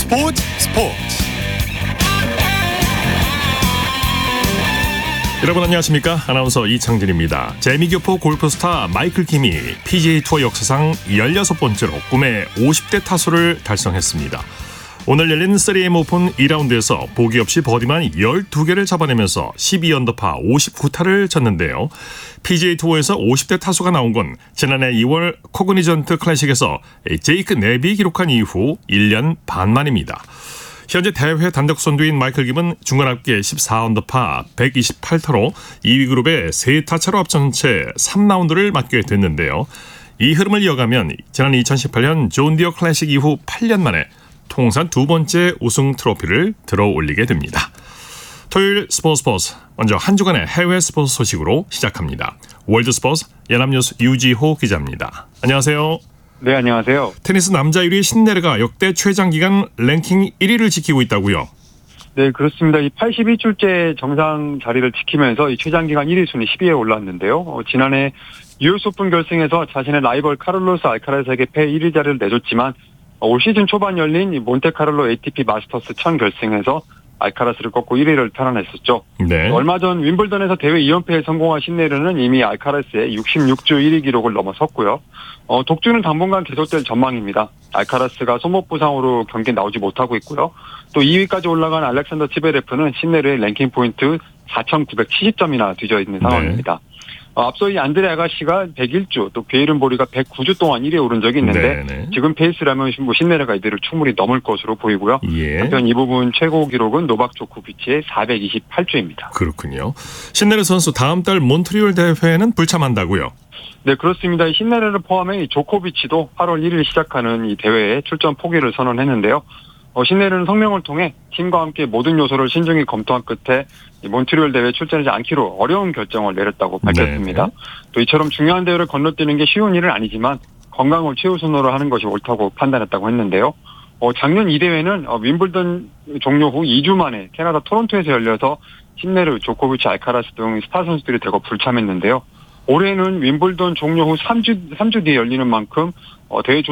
스포츠. 여러분 안녕하십니까? 아나운서 이창진입니다. 재미교포 골프스타 마이클 킴이 PGA 투어 역사상 16번째로 꿈의 50대 타수를 달성했습니다. 오늘 열린 3M 오픈 2라운드에서 보기 없이 버디만 12개를 잡아내면서 12언더파 59타를 쳤는데요. PGA 투어에서 50대 타수가 나온 건 지난해 2월 코그니전트 클래식에서 제이크 넵이 기록한 이후 1년 반 만입니다. 현재 대회 단독 선두인 마이클 김은 중간 합계 14언더파 128타로 2위 그룹에 3타 차로 앞선 채 3라운드를 맞게 됐는데요. 이 흐름을 이어가면 지난 2018년 존 디어 클래식 이후 8년 만에 통산 두 번째 우승 트로피를 들어올리게 됩니다. 토요일 스포츠 먼저 한 주간의 해외 스포츠 소식으로 시작합니다. 월드스포츠 연합뉴스 유지호 기자입니다. 안녕하세요. 네, 안녕하세요. 테니스 남자 1위 신네르가 역대 최장기간 랭킹 1위를 지키고 있다고요? 네, 그렇습니다. 이 82출째 정상 자리를 지키면서 이 최장기간 1위 순위 10위에 올랐는데요. 지난해 US 오픈 결승에서 자신의 라이벌 카를로스 알카라스에게 패 1위 자리를 내줬지만 올 시즌 초반 열린 몬테카를로 ATP 마스터스 천 결승에서 알카라스를 꺾고 1위를 탈환했었죠. 네. 얼마 전 윈블던에서 대회 2연패에 성공한 신네르는 이미 알카라스의 66주 1위 기록을 넘어섰고요. 독주는 당분간 계속될 전망입니다. 알카라스가 손목 부상으로 경기에 나오지 못하고 있고요. 또 2위까지 올라간 알렉산더 치베레프는 신네르의 랭킹 포인트 4,970점이나 뒤져 있는 상황입니다. 앞서 이 안드레 아가시가 101주, 또 베이른 보리가 109주 동안 1위에 오른 적이 있는데 지금 페이스라면 신네르가 이들을 충분히 넘을 것으로 보이고요. 한편 이 부분 최고 기록은 노박 조코비치의 428주입니다. 그렇군요. 신네르 선수 다음 달 몬트리올 대회는 불참한다고요? 네, 그렇습니다. 신네르를 포함해 조코비치도 8월 1일 시작하는 이 대회에 출전 포기를 선언했는데요. 신네르는 성명을 통해 팀과 함께 모든 요소를 신중히 검토한 끝에 몬트리올 대회에 출전하지 않기로 어려운 결정을 내렸다고 밝혔습니다. 또 이처럼 중요한 대회를 건너뛰는 게 쉬운 일은 아니지만 건강을 최우선으로 하는 것이 옳다고 판단했다고 했는데요. 작년 이 대회는 윈블던 종료 후 2주 만에 캐나다 토론토에서 열려서 신네르, 조코비치, 알카라스 등 스타 선수들이 대거 불참했는데요. 올해는 윈블던 종료 후 3주 뒤에 열리는 만큼 대회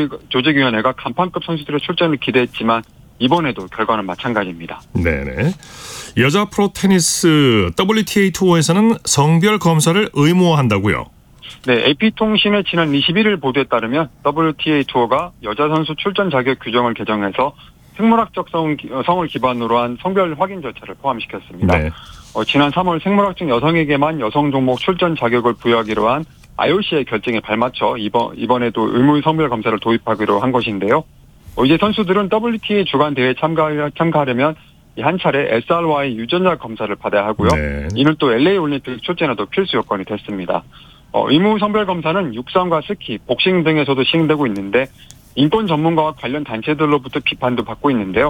조직위원회가 간판급 선수들의 출전을 기대했지만 이번에도 결과는 마찬가지입니다. 네네. 여자 프로 테니스 WTA 투어에서는 성별 검사를 의무화한다고요? 네, AP통신의 지난 21일 보도에 따르면 WTA 투어가 여자 선수 출전 자격 규정을 개정해서 생물학적 성을 기반으로 한 성별 확인 절차를 포함시켰습니다. 네. 지난 3월 생물학적 여성에게만 여성 종목 출전 자격을 부여하기로 한 IOC의 결정에 발맞춰 이번에도 의무 성별 검사를 도입하기로 한 것인데요. 이제 선수들은 WTA 주간 대회에 참가하려면 한 차례 SRY 유전자 검사를 받아야 하고요. 이는 또 LA 올림픽 출전에도 필수 요건이 됐습니다. 의무 성별 검사는 육상과 스키, 복싱 등에서도 시행되고 있는데 인권 전문가와 관련 단체들로부터 비판도 받고 있는데요.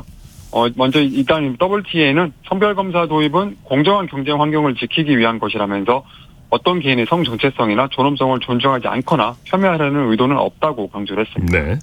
먼저 일단 WTA는 성별 검사 도입은 공정한 경쟁 환경을 지키기 위한 것이라면서 어떤 개인의 성 정체성이나 존엄성을 존중하지 않거나 폄훼하려는 의도는 없다고 강조를 했습니다. 네.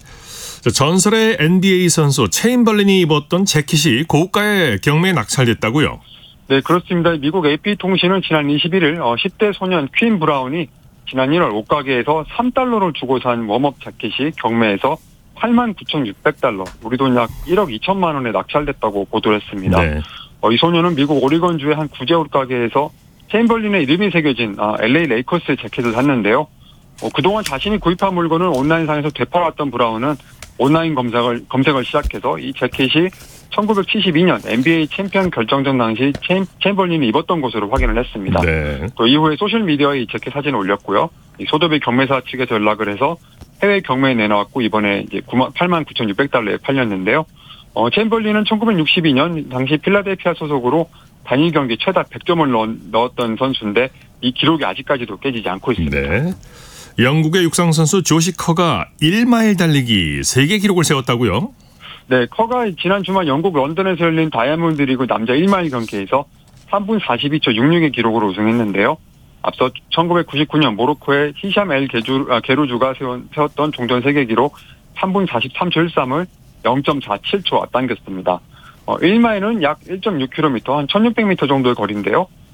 전설의 NBA 선수 체인벌린이 입었던 재킷이 고가의 경매에 낙찰됐다고요? 네, 그렇습니다. 미국 AP통신은 지난 21일 10대 소년 퀸 브라운이 지난 1월 옷가게에서 $3를 주고 산 웜업 재킷이 경매에서 89,600달러, 우리 돈 약 1억 2천만 원에 낙찰됐다고 보도를 했습니다. 네. 이 소년은 미국 오리건주의 한 구제 옷가게에서 체인벌린의 이름이 새겨진 LA 레이커스의 재킷을 샀는데요. 그동안 자신이 구입한 물건을 온라인상에서 되팔았던 브라운은 온라인 검색을 시작해서 이 재킷이 1972년 NBA 챔피언 결정전 당시 체인벌린이 입었던 것으로 확인을 했습니다. 네. 또 이후에 소셜미디어에 이 재킷 사진을 올렸고요. 이 소더비 경매사 측에서 연락을 해서 해외 경매에 내놓았고 이번에 이제 89,600달러에 팔렸는데요. 체인벌린은 1962년 당시 필라델피아 소속으로 단일 경기 최다 100점을 넣었던 선수인데 이 기록이 아직까지도 깨지지 않고 있습니다. 네. 영국의 육상 선수 조시 커가 1마일 달리기 세계 기록을 세웠다고요? 네, 커가 지난 주말 영국 런던에서 열린 다이아몬드 리그 남자 1마일 경기에서 3분 42초 66의 기록으로 우승했는데요. 앞서 1999년 모로코의 히샴 엘 게루주가 세웠던 종전 세계 기록 3분 43초 13을 0.47초 앞당겼습니다. 1마일은 약 1.6km, 한 1600m 정도의 거리인데요.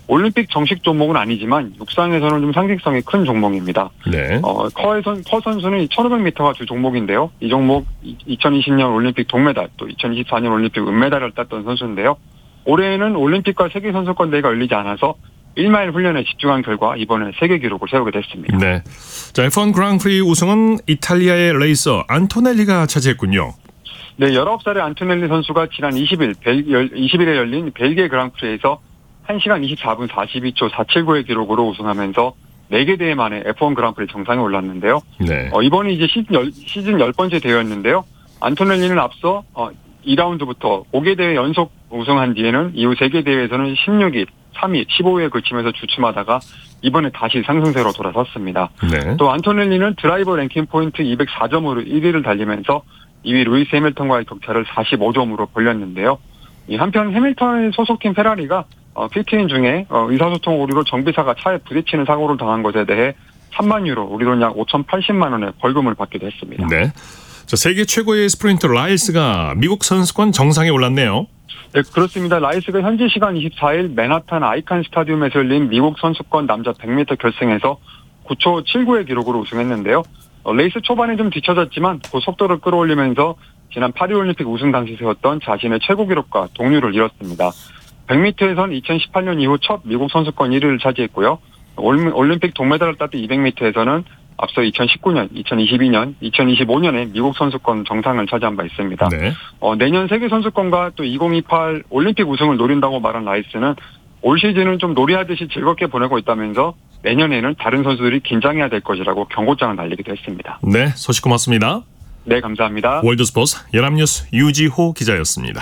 올림픽 정식 종목은 아니지만 육상에서는 좀 상징성이 큰 종목입니다. 네. 커 선수는 1500m가 주 종목인데요. 이 종목 2020년 올림픽 동메달, 또 2024년 올림픽 은메달을 땄던 선수인데요. 올해는 올림픽과 세계선수권 대회가 열리지 않아서 1마일 훈련에 집중한 결과 이번에 세계 기록을 세우게 됐습니다. 네. 자, F1 그랑프리 우승은 이탈리아의 레이서 안토넬리가 차지했군요. 네, 19살의 안토넬리 선수가 지난 20일에 열린 벨기에 그랑프리에서 1시간 24분 42초 479의 기록으로 우승하면서 4개 대회 만에 F1 그랑프리 정상에 올랐는데요. 네. 이번이 이제 시즌 10번째 대회였는데요. 안토넬리는 앞서 2라운드부터 5개 대회 연속 우승한 뒤에는 이후 3개 대회에서는 16위, 3위, 15위에 그치면서 주춤하다가 이번에 다시 상승세로 돌아섰습니다. 네. 또 안토넬리는 드라이버 랭킹 포인트 204점으로 1위를 달리면서 2위 루이스 해밀턴과의 격차를 45점으로 벌렸는데요. 한편 해밀턴의 소속팀 페라리가 피트인 중에 의사소통 오류로 정비사가 차에 부딪히는 사고를 당한 것에 대해 3만 유로, 우리 돈 약 5,080만 원의 벌금을 받기도 했습니다. 네. 자, 세계 최고의 스프린터 라일스가 미국 선수권 정상에 올랐네요. 네, 그렇습니다. 라이스가 현지 시간 24일 맨하탄 아이칸 스타디움에서 열린 미국 선수권 남자 100m 결승에서 9초 79의 기록으로 우승했는데요. 레이스 초반에 좀 뒤처졌지만 그 속도를 끌어올리면서 지난 파리올림픽 우승 당시 세웠던 자신의 최고 기록과 동률을 이뤘습니다. 100m에선 2018년 이후 첫 미국 선수권 1위를 차지했고요. 올림픽 동메달을 땄던 200m에서는 앞서 2019년, 2022년, 2025년에 미국 선수권 정상을 차지한 바 있습니다. 네. 내년 세계 선수권과 또 2028 올림픽 우승을 노린다고 말한 라이스는 올 시즌은 좀 놀이하듯이 즐겁게 보내고 있다면서 내년에는 다른 선수들이 긴장해야 될 것이라고 경고장을 날리기도 했습니다. 네, 소식 고맙습니다. 네, 감사합니다. 월드스포츠 연합뉴스 유지호 기자였습니다.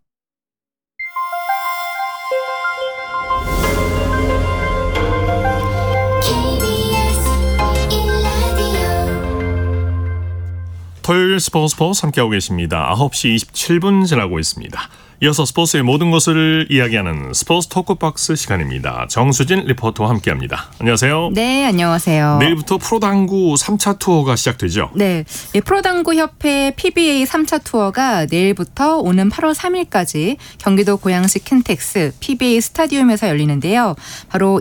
토요일 스포츠 함께하고 계십니다. 9시 27분 지나고 있습니다. 이어서 스포츠의 모든 것을 이야기하는 스포츠 토크박스 시간입니다. 정수진 리포터와 함께합니다. 안녕하세요. 네, 안녕하세요. 내일부터 프로당구 3차 투어가 시작되죠? 네, 프로당구협회 PBA 3차 투어가 내일부터 오는 8월 3일까지 경기도 고양시 킨텍스 PBA 스타디움에서 열리는데요. 바로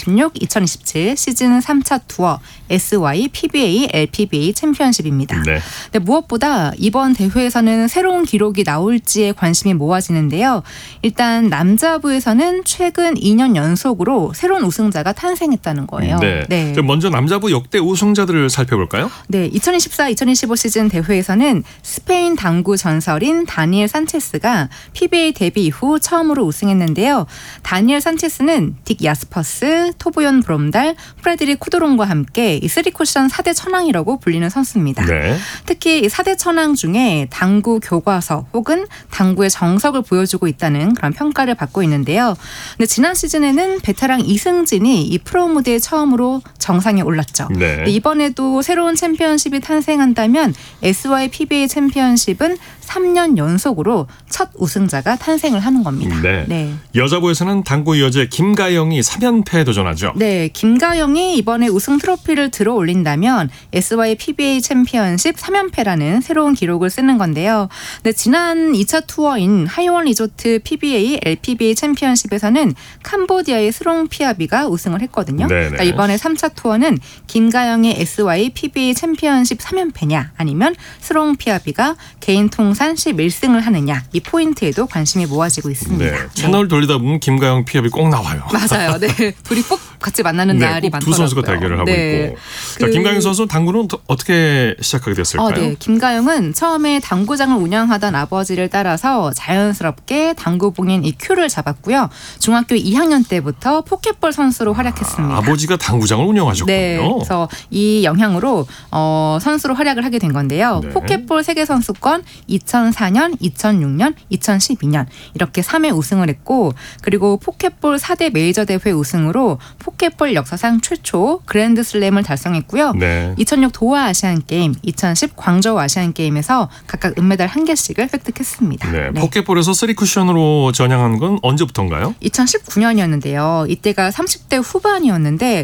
2026-2027 시즌 3차 투어 SY PBA LPBA 챔피언십입니다. 네. 근데 무엇보다 이번 대회에서는 새로운 기록이 나올지에 관심이 모아지는데요. 일단 남자부에서는 최근 2년 연속으로 새로운 우승자가 탄생했다는 거예요. 네. 네. 먼저 남자부 역대 우승자들을 살펴볼까요? 네, 2024-2025 시즌 대회에서는 스페인 당구 전설인 다니엘 산체스가 PBA 데뷔 이후 처음으로 우승했는데요. 다니엘 산체스는 딕 야스퍼스, 토보연 브롬달, 프레드릭 쿠드론과 함께 이 3쿠션 4대 천왕이라고 불리는 선수입니다. 네. 특히 이 4대 천왕 중에 당구 교과서 혹은 당구의 정석을 보여주고 있다는 그런 평가를 받고 있는데요. 근데 지난 시즌에는 베테랑 이승진이 이 프로 무대에 처음으로 정상에 올랐죠. 네. 이번에도 새로운 챔피언십이 탄생한다면 SY PBA 챔피언십은 3년 연속으로 첫 우승자가 탄생을 하는 겁니다. 네. 네. 여자부에서는 당구 여제 김가영이 3연패에 도전하죠. 네, 김가영이 이번에 우승 트로피를 들어 올린다면 SY PBA 챔피언십 3연패라는 새로운 기록을 쓰는 건데요. 네, 지난 2차 투어인 하이원 리조트 PBA LPBA 챔피언십에서는 캄보디아의 스롱피아비가 우승을 했거든요. 그러니까 이번에 3차 투어는 김가영의 SY PBA 챔피언십 3연패냐 아니면 스롱피아비가 개인 통산 11승을 하느냐 이 포인트에도 관심이 모아지고 있습니다. 네. 채널 돌리다 보면 김가영 피협이 꼭 나와요. 맞아요. 네, 둘이 꼭 같이 만나는 네, 날이 꼭 많더라고요. 두 선수가 대결을 하고 있고. 자, 김가영 선수 당구는 어떻게 시작하게 됐을까요? 네, 김가영은 처음에 당구장을 운영하던 아버지를 따라서 자연스럽게 당구봉인 이 큐를 잡았고요. 중학교 2학년 때부터 포켓볼 선수로 활약했습니다. 아버지가 당구장을 운영하셨군요. 네, 그래서 이 영향으로 선수로 활약을 하게 된 건데요. 네. 포켓볼 세계선수권 2004년, 2006년, 2012년 이렇게 3회 우승을 했고 그리고 포켓볼 4대 메이저 대회 우승으로 포켓볼 역사상 최초 그랜드슬램을 달성했고요. 네. 2006 도하 아시안게임, 2010 광저우 아시안게임에서 각각 은메달 1개씩을 획득했습니다. 네. 포켓볼에서 3쿠션으로 전향한 건 언제부터인가요? 2019년이었는데요. 이때가 30대 후반이었는데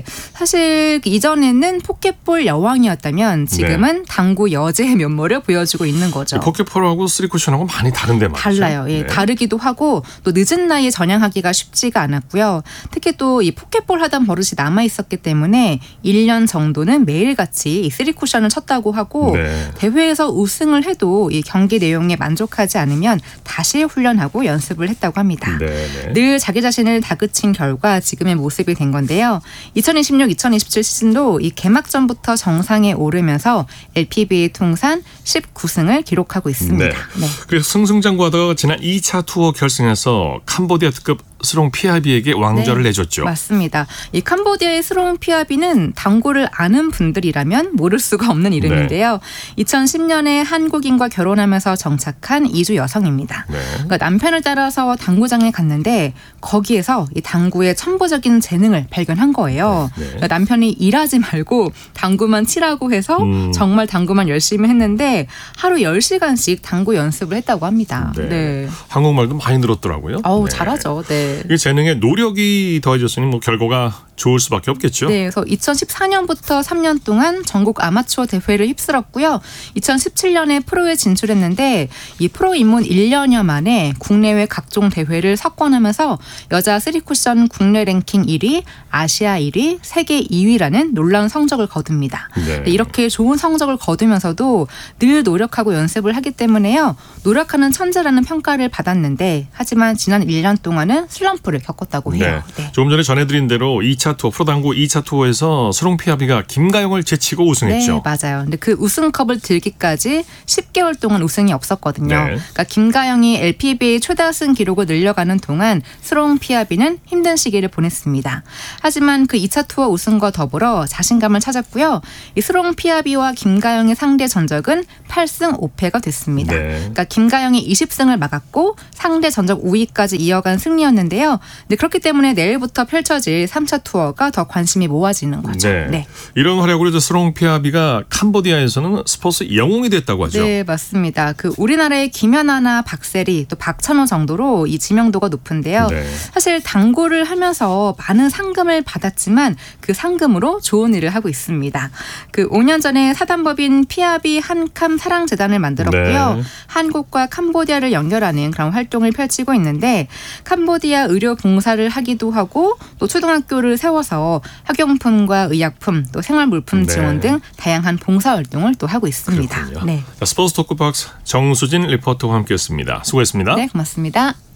사실 이전에는 포켓볼 여왕이었다면 지금은 당구 여제의 면모를 보여주고 있는 거죠. 포켓볼하고 3쿠션하고 많이 다른데 말이죠. 달라요. 예, 네. 다르기도 하고 또 늦은 나이에 전향하기가 쉽지가 않았고요. 특히 또 이 포켓볼 하던 버릇이 남아 있었기 때문에 1년 정도는 매일같이 이 3쿠션을 쳤다고 하고 네. 대회에서 우승을 해도 이 경기 내용에 만족하지 않으면 다시 훈련하고 연습을 했다고 합니다. 네, 네. 늘 자기 자신을 다그친 결과 지금의 모습이 된 건데요. 2026-2027 시즌도 이 개막전부터 정상에 오르면서 LPBA 통산 19승을 기록하고 있습니다. 네. 네. 그래서 승승장구하다가 지난 2차 투어 결승에서 캄보디아 특급 스롱 피아비에게 왕좌를 네, 내줬죠. 맞습니다. 이 캄보디아의 스롱 피아비는 당구를 아는 분들이라면 모를 수가 없는 이름인데요. 2010년에 한국인과 결혼하면서 정착한 이주 여성입니다. 네. 그러니까 남편을 따라서 당구장에 갔는데 거기에서 이 당구의 천부적인 재능을 발견한 거예요. 네. 그러니까 남편이 일하지 말고 당구만 치라고 해서 정말 당구만 열심히 했는데 하루 10시간씩 당구 연습을 했다고 합니다. 네. 네. 한국말도 많이 늘었더라고요. 어우, 네. 잘하죠. 네. 이 재능에 노력이 더해졌으니 뭐 결과가 좋을 수밖에 없겠죠. 네, 그래서 2014년부터 3년 동안 전국 아마추어 대회를 휩쓸었고요. 2017년에 프로에 진출했는데 이 프로 입문 1년여 만에 국내외 각종 대회를 석권하면서 여자 3쿠션 국내 랭킹 1위, 아시아 1위, 세계 2위라는 놀라운 성적을 거둡니다. 네. 이렇게 좋은 성적을 거두면서도 늘 노력하고 연습을 하기 때문에요. 노력하는 천재라는 평가를 받았는데 하지만 지난 1년 동안은 슬럼프를 겪었다고 해요. 네. 조금 전에 전해드린 대로 2차 투어 프로당구 2차 투어에서 스롱 피아비가 김가영을 제치고 우승했죠. 네, 맞아요. 근데 그 우승컵을 들기까지 10개월 동안 우승이 없었거든요. 네. 그러니까 김가영이 LPBA 최다승 기록을 늘려가는 동안 스롱 피아비는 힘든 시기를 보냈습니다. 하지만 그 2차 투어 우승과 더불어 자신감을 찾았고요. 이 스롱 피아비와 김가영의 상대 전적은 8승 5패가 됐습니다. 네. 그러니까 김가영이 20승을 막았고 상대 전적 5위까지 이어간 승리였는데요. 네, 그렇기 때문에 내일부터 펼쳐질 3차 투어가 더 관심이 모아지는 거죠. 네. 네. 이런 활약으로 스롱 피아비가 캄보디아에서는 스포츠 영웅이 됐다고 하죠. 네, 맞습니다. 그 우리나라의 김연아나 박세리 또 박찬호 정도로 이 지명도가 높은데요. 네. 사실 당구를 하면서 많은 상금을 받았지만 그 상금으로 좋은 일을 하고 있습니다. 그 5년 전에 사단법인 피아비 한캄 사랑재단을 만들었고요. 네. 한국과 캄보디아를 연결하는 그런 활동을 펼치고 있는데 캄보디아 의료 봉사를 하기도 하고 또 초등학교를 세워서 학용품과 의약품 또 생활물품 네. 지원 등 다양한 봉사 활동을 또 하고 있습니다. 그렇군요. 네. 자, 스포츠 토크박스 정수진 리포터와 함께했습니다. 수고했습니다. 네, 고맙습니다.